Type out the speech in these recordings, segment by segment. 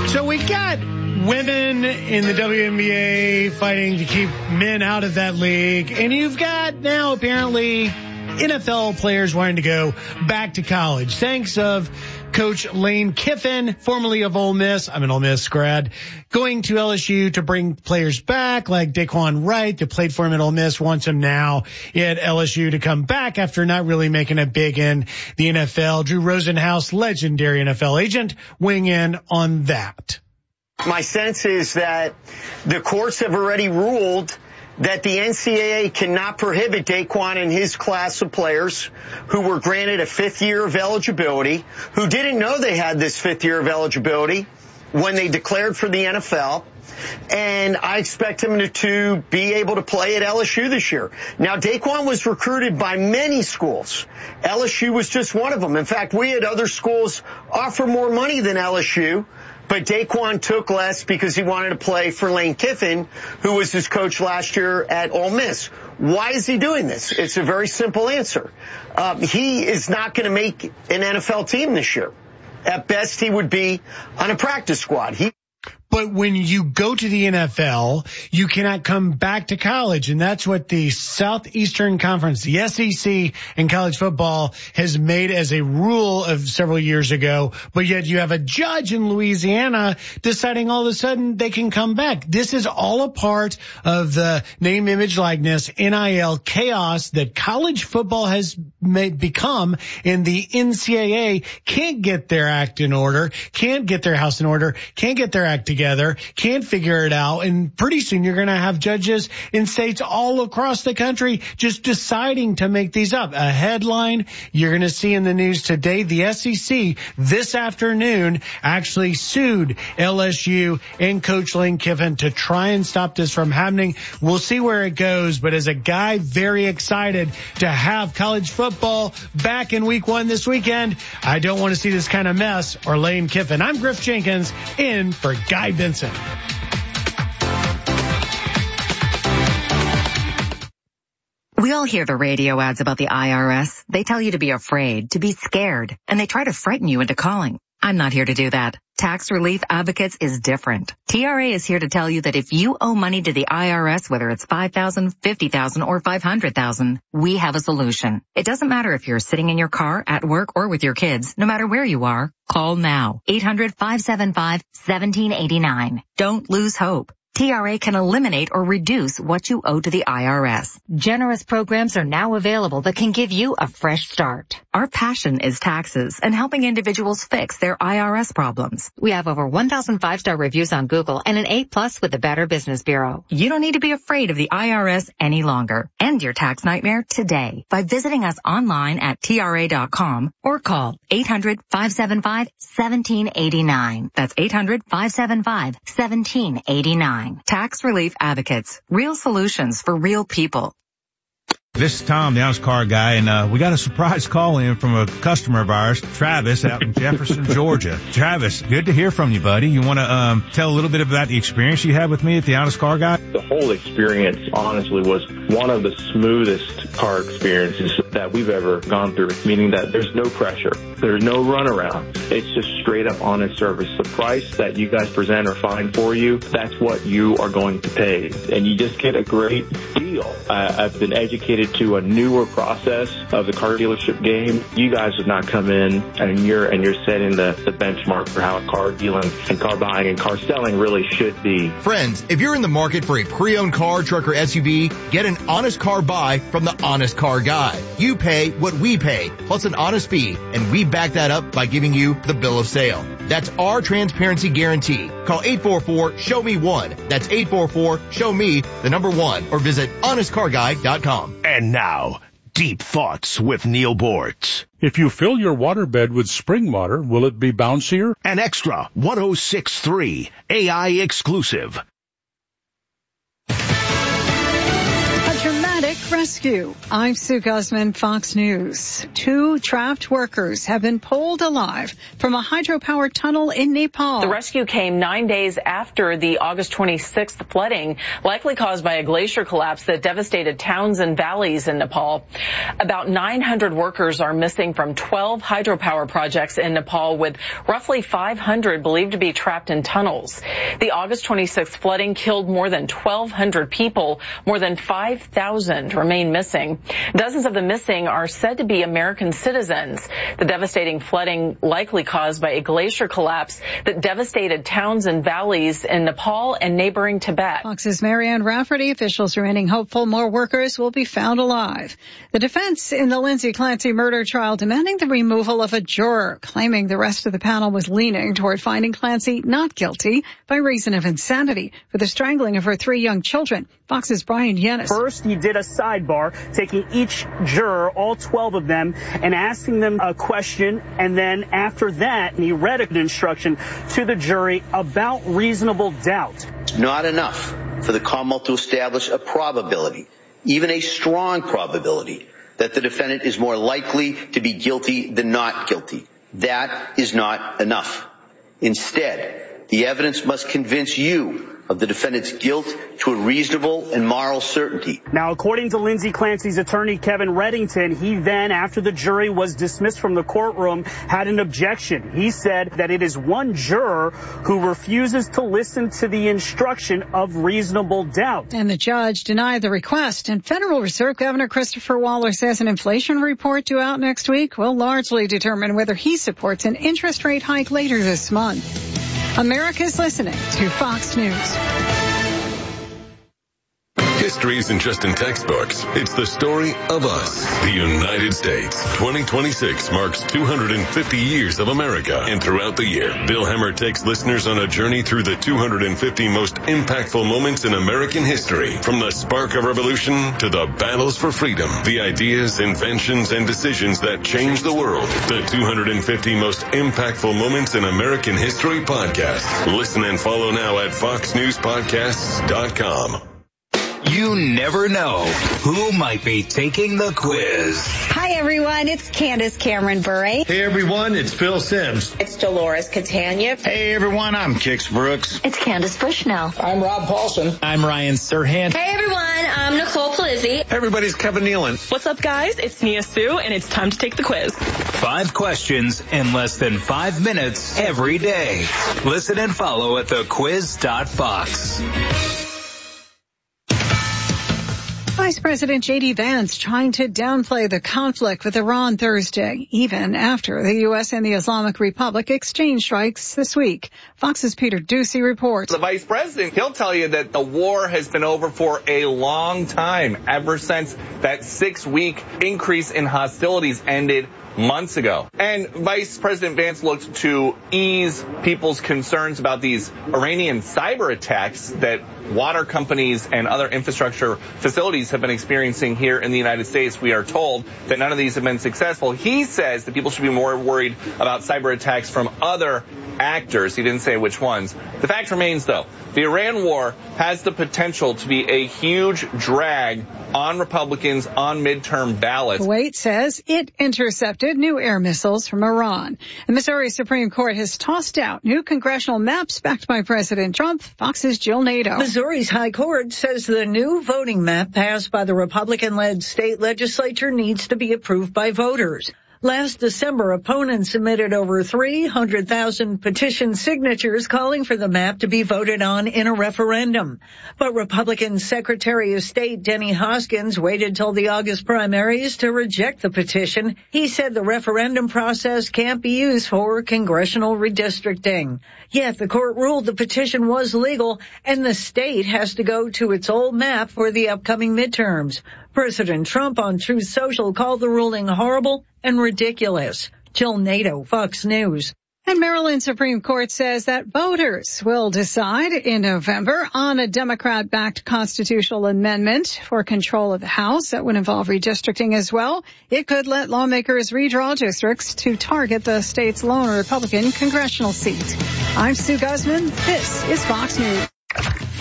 So we got women in the WNBA fighting to keep men out of that league. And you've got now apparently NFL players wanting to go back to college. Thanks of Coach Lane Kiffin, formerly of Ole Miss. I'm an Ole Miss grad, going to LSU to bring players back like Daquan Wright, that played for him at Ole Miss, wants him now at LSU to come back after not really making it big in the NFL. Drew Rosenhaus, legendary NFL agent, weighing in on that. My sense is that the courts have already ruled that the NCAA cannot prohibit Daquan and his class of players who were granted a fifth year of eligibility, who didn't know they had this fifth year of eligibility when they declared for the NFL. And I expect him to be able to play at LSU this year. Now, Daquan was recruited by many schools. LSU was just one of them. In fact, we had other schools offer more money than LSU. But Daquan took less because he wanted to play for Lane Kiffin, who was his coach last year at Ole Miss. Why is he doing this? It's a very simple answer. He is not going to make an NFL team this year. At best, he would be on a practice squad. But when you go to the NFL, you cannot come back to college. And that's what the Southeastern Conference, the SEC, and college football has made as a rule of several years ago. But yet you have a judge in Louisiana deciding all of a sudden they can come back. This is all a part of the name, image, likeness, NIL chaos that college football has become. And the NCAA can't get their act in order, can't get their house in order, can't get their act together, can't figure it out, and pretty soon you're going to have judges in states all across the country just deciding to make these up. A headline you're going to see in the news today, the SEC this afternoon actually sued LSU and Coach Lane Kiffin to try and stop this from happening. We'll see where it goes, but as a guy very excited to have college football back in week 1 this weekend, I don't want to see this kind of mess or Lane Kiffin. I'm Griff Jenkins in for Guy Benson. We all hear the radio ads about the IRS. They tell you to be afraid, to be scared, and they try to frighten you into calling. I'm not here to do that. Tax Relief Advocates is different. TRA is here to tell you that if you owe money to the IRS, whether it's $5,000, $50,000, or $500,000, we have a solution. It doesn't matter if you're sitting in your car, at work, or with your kids. No matter where you are, call now. 800-575-1789. Don't lose hope. TRA can eliminate or reduce what you owe to the IRS. Generous programs are now available that can give you a fresh start. Our passion is taxes and helping individuals fix their IRS problems. We have over 1,000 5-star reviews on Google and an A+ with the Better Business Bureau. You don't need to be afraid of the IRS any longer. End your tax nightmare today by visiting us online at TRA.com or call 800-575-1789. That's 800-575-1789. Tax Relief Advocates. Real solutions for real people. This is Tom, the honest car guy, and we got a surprise call in from a customer of ours, Travis, out in Jefferson, Georgia. Travis, good to hear from you, buddy. You want to tell a little bit about the experience you had with me at the honest car guy? The whole experience, honestly, was one of the smoothest car experiences that we've ever gone through, meaning that there's no pressure. There's no runaround. It's just straight up honest service. The price that you guys present or find for you, that's what you are going to pay. And you just get a great deal. I've been educated to a newer process of the car dealership game. You guys have not come in and you're setting the benchmark for how car dealing and car buying and car selling really should be. Friends, if you're in the market for a pre-owned car, truck, or SUV, get an honest car buy from the Honest Car Guy. You pay what we pay, plus an honest fee, and we back that up by giving you the bill of sale. That's our transparency guarantee. Call 844-SHOW-ME-1. That's 844-SHOW-ME, the number 1, or visit honestcarguy.com. And now, Deep Thoughts with Neil Bortz. If you fill your waterbed with spring water, will it be bouncier? An extra 106.3 AI exclusive. dramatic rescue. I'm Sue Guzman, Fox News. 2 trapped workers have been pulled alive from a hydropower tunnel in Nepal. The rescue came 9 days after the August 26th flooding, likely caused by a glacier collapse that devastated towns and valleys in Nepal. About 900 workers are missing from 12 hydropower projects in Nepal, with roughly 500 believed to be trapped in tunnels. The August 26th flooding killed more than 1,200 people. More than 5,000 remain missing. Dozens of the missing are said to be American citizens. The devastating flooding likely caused by a glacier collapse that devastated towns and valleys in Nepal and neighboring Tibet. Fox's Marianne Rafferty. Officials remaining hopeful more workers will be found alive. The defense in the Lindsay Clancy murder trial demanding the removal of a juror, claiming the rest of the panel was leaning toward finding Clancy not guilty by reason of insanity for the strangling of her 3 young children. Fox's Brian Yennis. First, he did a sidebar, taking each juror, all 12 of them, and asking them a question. And then after that, he read an instruction to the jury about reasonable doubt. Not enough for the Commonwealth to establish a probability, even a strong probability, that the defendant is more likely to be guilty than not guilty. That is not enough. Instead, the evidence must convince you of the defendant's guilt to a reasonable and moral certainty. Now, according to Lindsay Clancy's attorney, Kevin Reddington, he then, after the jury was dismissed from the courtroom, had an objection. He said that it is one juror who refuses to listen to the instruction of reasonable doubt. And the judge denied the request. And Federal Reserve Governor Christopher Waller says an inflation report due out next week will largely determine whether he supports an interest rate hike later this month. America's listening to Fox News. History isn't just in textbooks. It's the story of us, the United States. 2026 marks 250 years of America. And throughout the year, Bill Hemmer takes listeners on a journey through the 250 most impactful moments in American history. From the spark of revolution to the battles for freedom, the ideas, inventions, and decisions that changed the world. The 250 most impactful moments in American history podcast. Listen and follow now at foxnewspodcasts.com. You never know who might be taking the quiz. Hi, everyone. It's Candace Cameron Bure. Hey, everyone. It's Phil Sims. It's Dolores Catania. Hey, everyone. I'm Kix Brooks. It's Candace Bushnell. I'm Rob Paulson. I'm Ryan Serhant. Hey, everyone. I'm Nicole Polizzi. Hey, everybody. It's Kevin Nealon. What's up, guys? It's Nia Sue, and it's time to take the quiz. 5 questions in less than 5 minutes every day. Listen and follow at thequiz.fox. Vice President J.D. Vance trying to downplay the conflict with Iran Thursday, even after the U.S. and the Islamic Republic exchanged strikes this week. Fox's Peter Ducey reports. The vice president, he'll tell you that the war has been over for a long time, ever since that 6-week increase in hostilities ended months ago. And Vice President Vance looked to ease people's concerns about these Iranian cyber attacks that water companies and other infrastructure facilities have been experiencing here in the United States. We are told that none of these have been successful. He says that people should be more worried about cyber attacks from other actors. He didn't say which ones. The fact remains, though, the Iran war has the potential to be a huge drag on Republicans on midterm ballots. Kuwait says it intercepted new air missiles from Iran. The Missouri Supreme Court has tossed out new congressional maps backed by President Trump. Fox's Jill Nato. Missouri's High Court says the new voting map passed by the Republican-led state legislature needs to be approved by voters. Last December, opponents submitted over 300,000 petition signatures calling for the map to be voted on in a referendum. But Republican Secretary of State Denny Hoskins waited till the August primaries to reject the petition. He said the referendum process can't be used for congressional redistricting. Yet the court ruled the petition was legal and the state has to go to its old map for the upcoming midterms. President Trump on Truth Social called the ruling horrible and ridiculous. Jill Nato, Fox News. And Maryland Supreme Court says that voters will decide in November on a Democrat-backed constitutional amendment for control of the House that would involve redistricting as well. It could let lawmakers redraw districts to target the state's lone Republican congressional seat. I'm Sue Guzman. This is Fox News.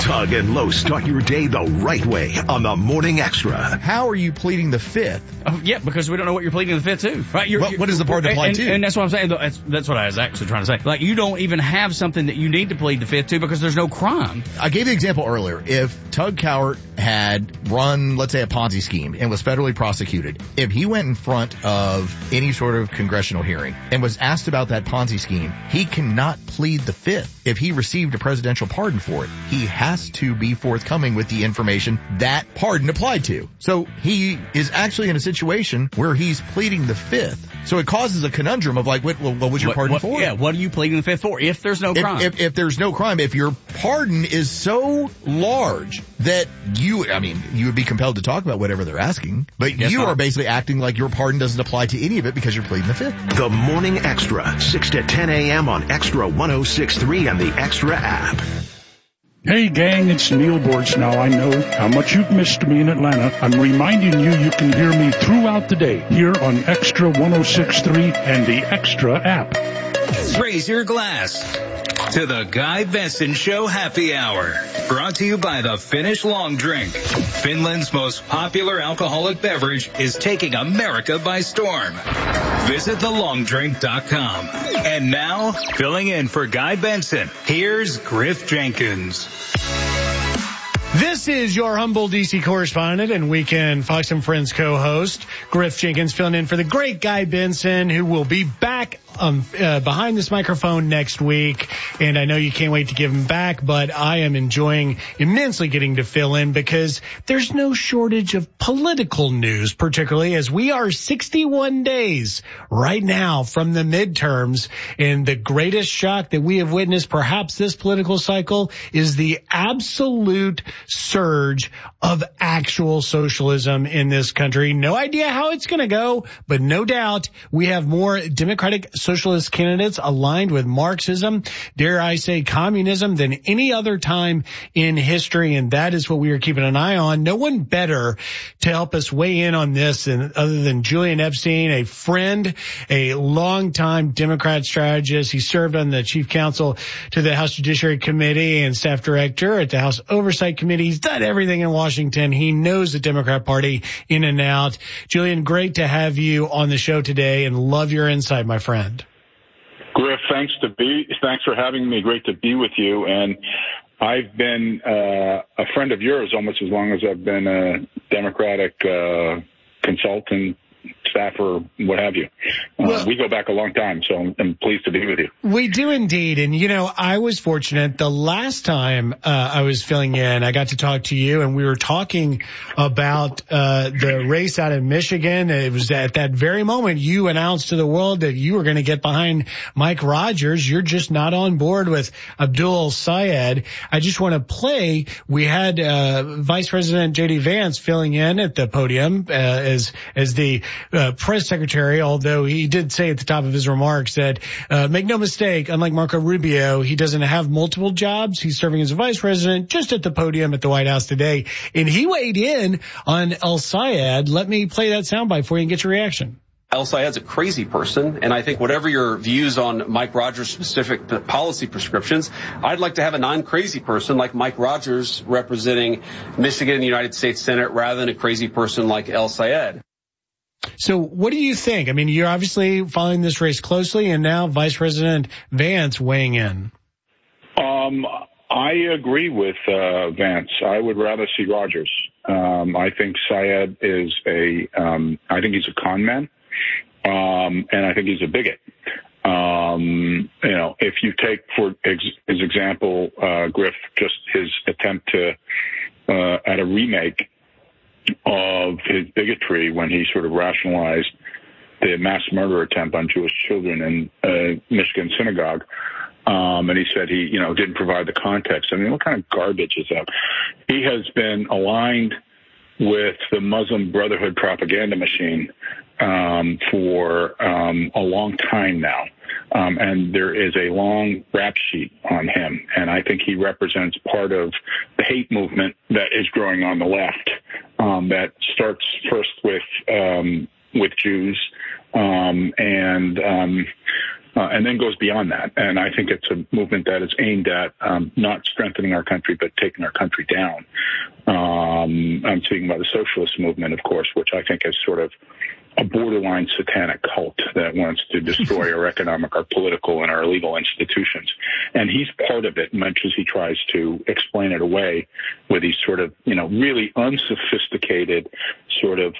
Tug and Lowe start your day the right way on the Morning Extra. How are you pleading the fifth? Yeah, because we don't know what you're pleading the fifth to. Right? What is the part to apply to? And that's what I'm saying. That's what I was actually trying to say. Like, you don't even have something that you need to plead the fifth to because there's no crime. I gave the example earlier. If Tug Cowart had run, let's say, a Ponzi scheme and was federally prosecuted, if he went in front of any sort of congressional hearing and was asked about that Ponzi scheme, he cannot plead the fifth. If he received a presidential pardon for it, he has to be forthcoming with the information that pardon applied to. So he is actually in a situation where he's pleading the fifth. So it causes a conundrum of like, what was your pardon for? Yeah, what are you pleading the fifth for if there's no crime? If there's no crime, if your pardon is so large that you would be compelled to talk about whatever they're asking, but you are basically acting like your pardon doesn't apply to any of it because you're pleading the fifth. The Morning Extra, 6 to 10 a.m. on Extra 106.3 and the Extra app. Hey gang, it's Neil Bortz. Now I know how much you've missed me in Atlanta. I'm reminding you can hear me throughout the day here on Extra 106.3 and the Extra app. Raise your glass to the Guy Benson Show Happy Hour. Brought to you by the Finnish Long Drink. Finland's most popular alcoholic beverage is taking America by storm. Visit thelongdrink.com. And now, filling in for Guy Benson, here's Griff Jenkins. This is your humble D.C. correspondent and Weekend Fox and Friends co-host, Griff Jenkins, filling in for the great Guy Benson, who will be back behind this microphone next week. And I know you can't wait to give him back, but I am enjoying immensely getting to fill in because there's no shortage of political news, particularly as we are 61 days right now from the midterms. And the greatest shock that we have witnessed perhaps this political cycle is the absolute surge of actual socialism in this country. No idea how it's going to go, but no doubt we have more Democratic socialist candidates aligned with Marxism, dare I say communism, than any other time in history. And that is what we are keeping an eye on. No one better to help us weigh in on this other than Julian Epstein, a friend, a longtime Democrat strategist. He served on the chief counsel to the House Judiciary Committee and staff director at the House Oversight Committee. He's done everything in Washington. He knows the Democrat Party in and out. Julian, great to have you on the show today and love your insight, my friend. Griff, thanks for having me. Great to be with you. And I've been a friend of yours almost as long as I've been a Democratic consultant, staffer, what have you. We go back a long time, so I'm pleased to be with you. We do indeed. And, I was fortunate. The last time I was filling in, I got to talk to you, and we were talking about the race out in Michigan. It was at that very moment you announced to the world that you were going to get behind Mike Rogers. You're just not on board with Abdul Syed. I just want to play. We had Vice President J.D. Vance filling in at the podium as the press secretary, although he did say at the top of his remarks that make no mistake, unlike Marco Rubio, he doesn't have multiple jobs. He's serving as a vice president just at the podium at the White House today. And he weighed in on El Sayed. Let me play that soundbite for you and get your reaction. El Sayed's a crazy person, and I think whatever your views on Mike Rogers' specific policy prescriptions, I'd like to have a non-crazy person like Mike Rogers representing Michigan in the United States Senate rather than a crazy person like El Sayed. So what do you think? I mean, you're obviously following this race closely, and now Vice President Vance weighing in. I agree with Vance. I would rather see Rogers. I think Syed is I think he's a con man, and I think he's a bigot. If you take for his example, Griff, just his attempt to at a remake of his bigotry when he sort of rationalized the mass murder attempt on Jewish children in Michigan synagogue. And he said he, didn't provide the context. I mean, what kind of garbage is that? He has been aligned with the Muslim Brotherhood propaganda machine for a long time now. And there is a long rap sheet on him. And I think he represents part of the hate movement that is growing on the left, that starts first with Jews, and and then goes beyond that. And I think it's a movement that is aimed at not strengthening our country, but taking our country down. I'm speaking about the socialist movement, of course, which I think is sort of a borderline satanic cult that wants to destroy our economic, our political, and our legal institutions. And he's part of it, much as he tries to explain it away with these sort of, really unsophisticated sort of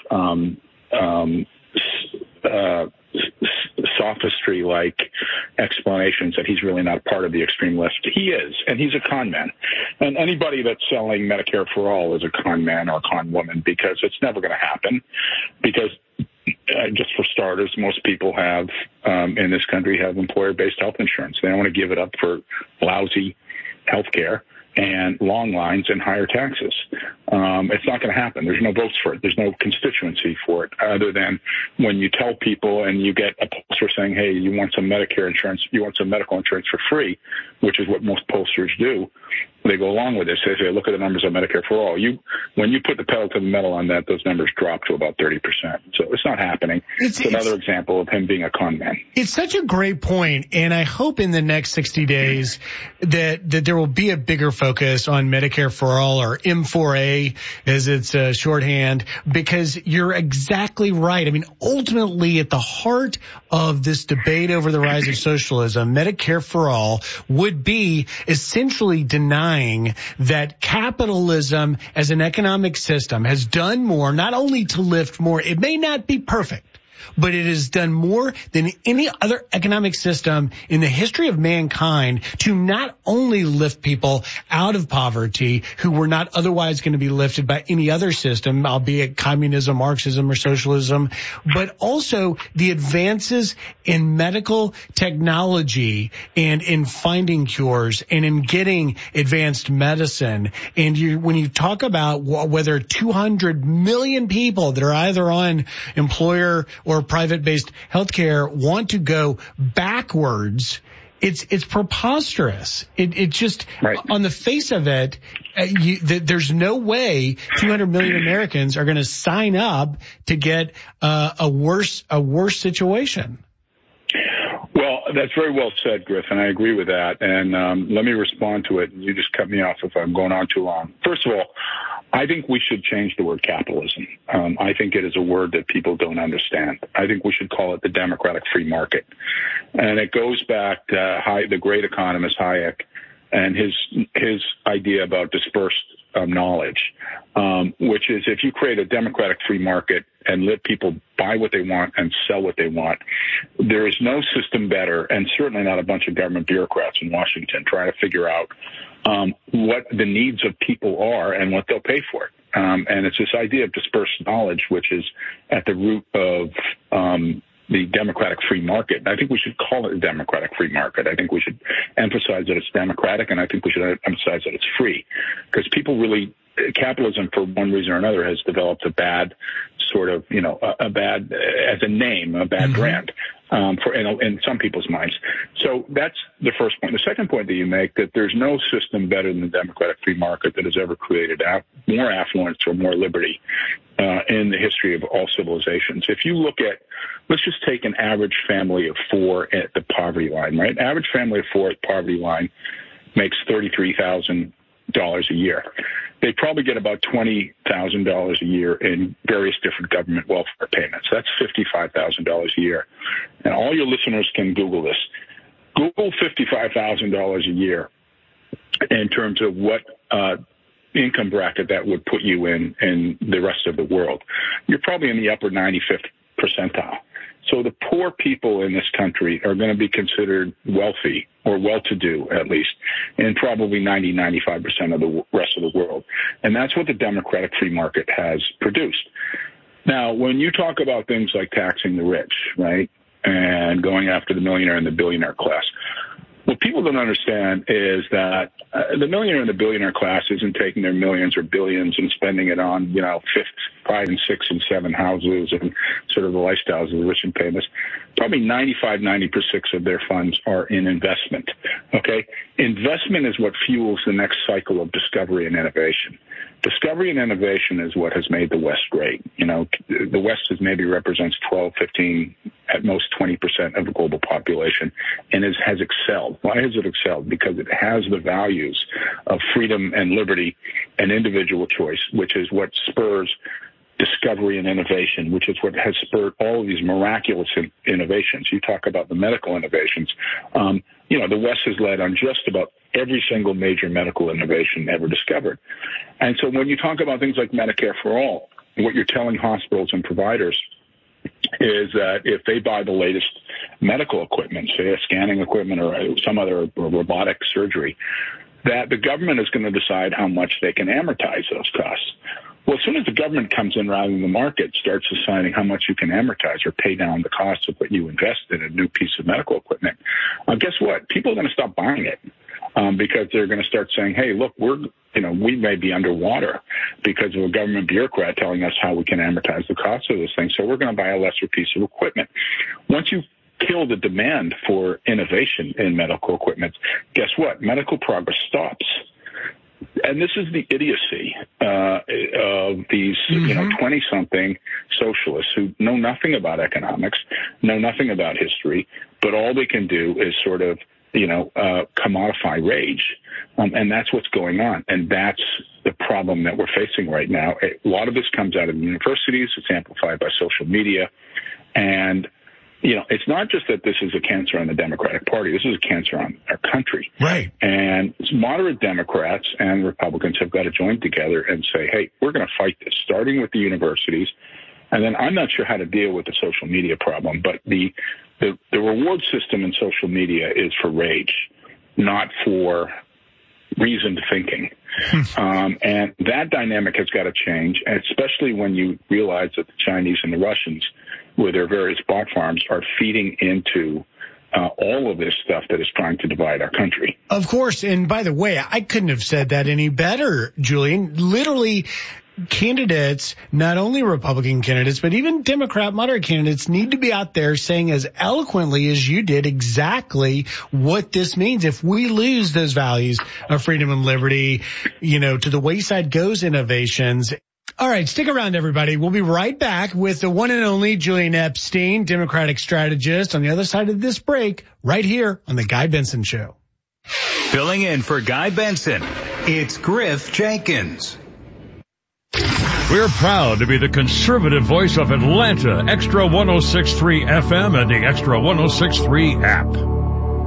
sophistry-like explanations that he's really not part of the extreme left. He is, and he's a con man. And anybody that's selling Medicare for all is a con man or a con woman, because it's never going to happen. Because just for starters, most people have in this country have employer-based health insurance. They don't want to give it up for lousy health care and long lines and higher taxes. It's not going to happen. There's no votes for it. There's no constituency for it, other than when you tell people and you get a pollster saying, hey, you want some Medicare insurance, you want some medical insurance for free, which is what most pollsters do. They go along with this. They say, look at the numbers on Medicare for all. When you put the pedal to the metal on that, those numbers drop to about 30%. So it's not happening. It's another example of him being a con man. It's such a great point, and I hope in the next 60 days that there will be a bigger focus on Medicare for all, or M4A as it's shorthand, because you're exactly right. I mean, ultimately at the heart of this debate over the rise of socialism, Medicare for all would be essentially denying that capitalism as an economic system has done more, not only to lift more, it may not be perfect, but it has done more than any other economic system in the history of mankind to not only lift people out of poverty who were not otherwise going to be lifted by any other system, albeit communism, Marxism, or socialism, but also the advances in medical technology and in finding cures and in getting advanced medicine. And when you talk about whether 200 million people that are either on employer or private-based healthcare want to go backwards, it's preposterous. It just, right. On the face of it, there's no way 200 million Americans are going to sign up to get a worse situation. Well, that's very well said, Griff, and I agree with that. And let me respond to it. You just cut me off if I'm going on too long. First of all, I think we should change the word capitalism. I think it is a word that people don't understand. I think we should call it the democratic free market. And it goes back to the great economist Hayek and his idea about dispersed knowledge, which is if you create a democratic free market and let people buy what they want and sell what they want, there is no system better, and certainly not a bunch of government bureaucrats in Washington trying to figure out what the needs of people are and what they'll pay for it. And it's this idea of dispersed knowledge, which is at the root of the democratic free market. I think we should call it a democratic free market. I think we should emphasize that it's democratic, and I think we should emphasize that it's free, because people really, capitalism for one reason or another has developed a bad sort of, a bad, as a name, a bad brand in some people's minds. So that's the first point. The second point that you make, that there's no system better than the democratic free market that has ever created more affluence or more liberty in the history of all civilizations. If you look at, let's just take an average family of four at the poverty line, right? Average family of four at the poverty line makes $33,000 a year. They probably get about $20,000 a year in various different government welfare payments. That's $55,000 a year. And all your listeners can Google this. Google $55,000 a year in terms of what income bracket that would put you in the rest of the world. You're probably in the upper 95th percentile. So the poor people in this country are going to be considered wealthy, or well-to-do at least, in probably 95% of the rest of the world. And that's what the democratic free market has produced. Now, when you talk about things like taxing the rich, right, and going after the millionaire and the billionaire class, what people don't understand is that the millionaire and the billionaire class isn't taking their millions or billions and spending it on, 5 and 6 and 7 houses and sort of the lifestyles of the rich and famous. Probably 96% of their funds are in investment. Okay? Investment is what fuels the next cycle of discovery and innovation. Discovery and innovation is what has made the West great. The West maybe represents 12, 15 at most 20% of the global population, and has excelled. Why has it excelled? Because it has the values of freedom and liberty and individual choice, which is what spurs discovery and innovation, which is what has spurred all of these miraculous innovations. You talk about the medical innovations. The West has led on just about every single major medical innovation ever discovered. And so when you talk about things like Medicare for All, what you're telling hospitals and providers is that if they buy the latest medical equipment, say a scanning equipment or some other robotic surgery, that the government is going to decide how much they can amortize those costs. Well, as soon as the government comes in rather than the market starts deciding how much you can amortize or pay down the cost of what you invest in a new piece of medical equipment, guess what? People are going to stop buying it because they're going to start saying, hey, look, we may be underwater because of a government bureaucrat telling us how we can amortize the cost of this thing, so we're going to buy a lesser piece of equipment. Once you kill the demand for innovation in medical equipment, guess what? Medical progress stops. And this is the idiocy of these, 20-something socialists who know nothing about economics, know nothing about history, but all they can do is sort of, commodify rage. And that's what's going on. And that's the problem that we're facing right now. A lot of this comes out of universities. It's amplified by social media. And it's not just that this is a cancer on the Democratic Party. This is a cancer on our country. Right. And moderate Democrats and Republicans have got to join together and say, hey, we're going to fight this, starting with the universities. And then I'm not sure how to deal with the social media problem, but the reward system in social media is for rage, not for reasoned thinking. And that dynamic has got to change, especially when you realize that the Chinese and the Russians, with their various bot farms, are feeding into all of this stuff that is trying to divide our country. Of course. And by the way, I couldn't have said that any better, Julian. Literally, candidates, not only Republican candidates, but even Democrat moderate candidates, need to be out there saying as eloquently as you did exactly what this means. If we lose those values of freedom and liberty, to the wayside goes innovations. All right, stick around, everybody. We'll be right back with the one and only Julian Epstein, Democratic strategist, on the other side of this break, right here on The Guy Benson Show. Filling in for Guy Benson, it's Griff Jenkins. We're proud to be the conservative voice of Atlanta, Extra 106.3 FM and the Extra 106.3 app.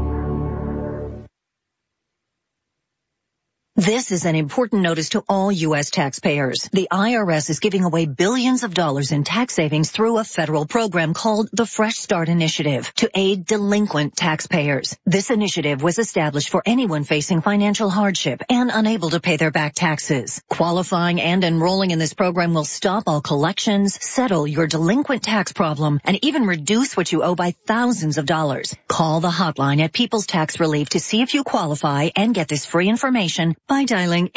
This is an important notice to all U.S. taxpayers. The IRS is giving away billions of dollars in tax savings through a federal program called the Fresh Start Initiative to aid delinquent taxpayers. This initiative was established for anyone facing financial hardship and unable to pay their back taxes. Qualifying and enrolling in this program will stop all collections, settle your delinquent tax problem, and even reduce what you owe by thousands of dollars. Call the hotline at People's Tax Relief to see if you qualify and get this free information by dialing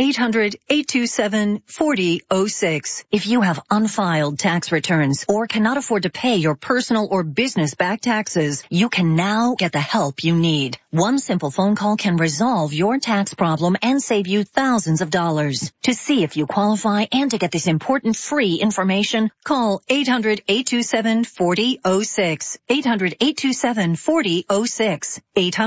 800-827-4006. If you have unfiled tax returns or cannot afford to pay your personal or business back taxes, you can now get the help you need. One simple phone call can resolve your tax problem and save you thousands of dollars. To see if you qualify and to get this important free information, call 800-827-4006. 800-827-4006.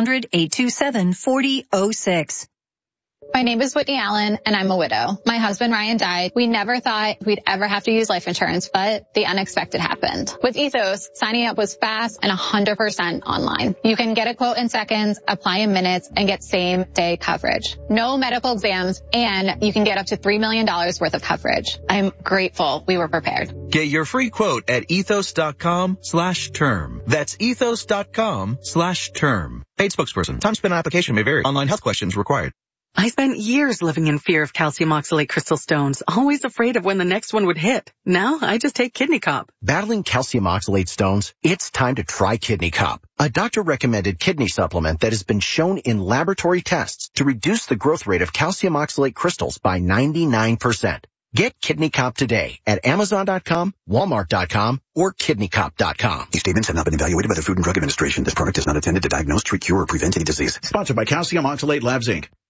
800-827-4006. My name is Whitney Allen, and I'm a widow. My husband, Ryan, died. We never thought we'd ever have to use life insurance, but the unexpected happened. With Ethos, signing up was fast and 100% online. You can get a quote in seconds, apply in minutes, and get same-day coverage. No medical exams, and you can get up to $3 million worth of coverage. I'm grateful we were prepared. Get your free quote at ethos.com/term. That's ethos.com/term. Paid spokesperson. Time spent on application may vary. Online health questions required. I spent years living in fear of calcium oxalate crystal stones, always afraid of when the next one would hit. Now I just take Kidney Cop. Battling calcium oxalate stones? It's time to try Kidney Cop, a doctor-recommended kidney supplement that has been shown in laboratory tests to reduce the growth rate of calcium oxalate crystals by 99%. Get Kidney Cop today at Amazon.com, Walmart.com, or KidneyCop.com. These statements have not been evaluated by the Food and Drug Administration. This product is not intended to diagnose, treat, cure, or prevent any disease. Sponsored by Calcium Oxalate Labs, Inc.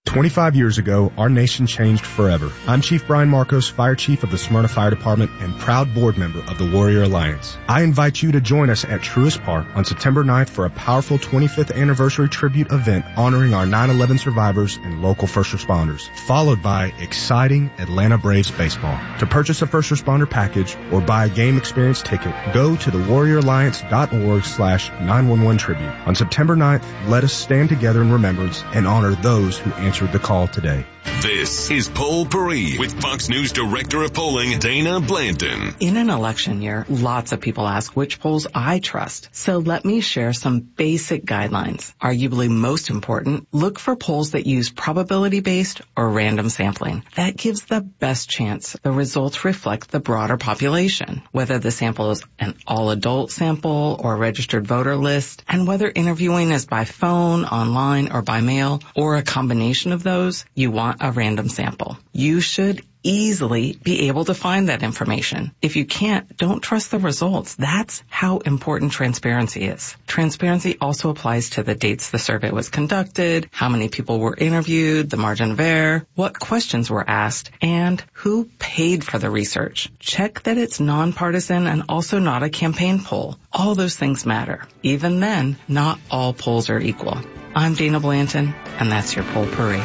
25 years ago, our nation changed forever. I'm Chief Brian Marcos, Fire Chief of the Smyrna Fire Department and proud board member of the Warrior Alliance. I invite you to join us at Truist Park on September 9th for a powerful 25th anniversary tribute event honoring our 9/11 survivors and local first responders, followed by exciting Atlanta Braves baseball. To purchase a first responder package or buy a game experience ticket, go to thewarrioralliance.org/911 tribute. On September 9th, let us stand together in remembrance and honor those who answered the call today. This is Poll Paris with Fox News Director of Polling, Dana Blanton. In an election year, lots of people ask which polls I trust. So let me share some basic guidelines. Arguably most important, look for polls that use probability-based or random sampling. That gives the best chance the results reflect the broader population, whether the sample is an all-adult sample or a registered voter list, and whether interviewing is by phone, online, or by mail, or a combination of those, you want a random sample. You should easily be able to find that information. If you can't, don't trust the results. That's how important transparency is. Transparency also applies to the dates the survey was conducted, how many people were interviewed, the margin of error, what questions were asked, and who paid for the research. Check that it's nonpartisan and also not a campaign poll. All those things matter. Even then, not all polls are equal. I'm Dana Blanton, and that's your Poll Paris.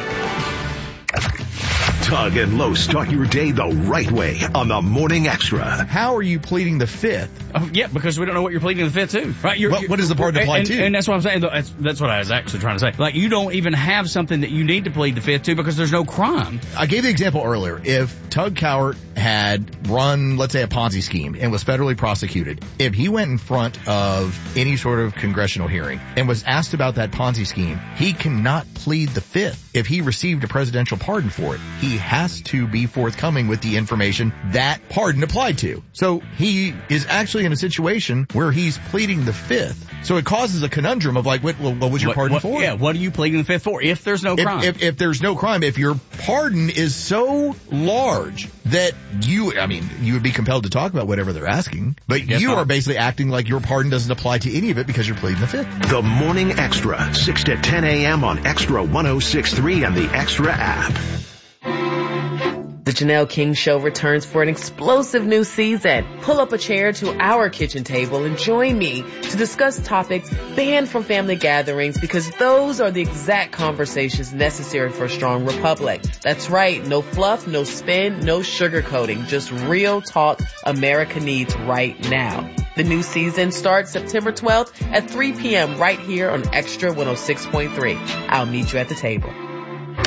Tug and Lowe start your day the right way on the Morning Extra. How are you pleading the fifth? Oh, yeah, because we don't know what you're pleading the fifth to. Right? What is the pardon apply to? And that's what I'm saying. That's what I was actually trying to say. Like, you don't even have something that you need to plead the fifth to because there's no crime. I gave the example earlier. If Tug Cowart had run, let's say, a Ponzi scheme and was federally prosecuted, if he went in front of any sort of congressional hearing and was asked about that Ponzi scheme, he cannot plead the fifth. If he received a presidential pardon for it, he has to be forthcoming with the information that pardon applied to. So he is actually in a situation where he's pleading the fifth. So it causes a conundrum of like, what was your pardon for? Yeah, what are you pleading the fifth for if there's no crime? If there's no crime, if your pardon is so large that you would be compelled to talk about whatever they're asking, but you are basically acting like your pardon doesn't apply to any of it because you're pleading the fifth. The Morning Extra, 6 to 10 a.m. on Extra 106.3 and the Extra app. The Janelle King Show returns for an explosive new season. Pull up a chair to our kitchen table and join me to discuss topics banned from family gatherings because those are the exact conversations necessary for a strong republic. That's right. No fluff, no spin, no sugarcoating. Just real talk America needs right now. The new season starts September 12th at 3 p.m. right here on Extra 106.3. I'll meet you at the table.